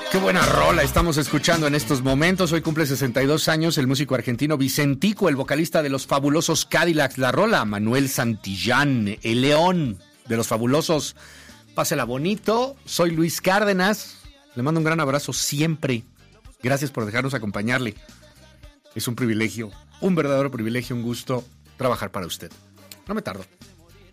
Qué buena rola estamos escuchando en estos momentos. Hoy cumple 62 años el músico argentino Vicentico, el vocalista de los fabulosos Cadillacs. La rola, Manuel Santillán, el león de los fabulosos. Pásela bonito. Soy Luis Cárdenas. Le mando un gran abrazo siempre. Gracias por dejarnos acompañarle. Es un privilegio, un verdadero privilegio, un gusto trabajar para usted. No me tardo.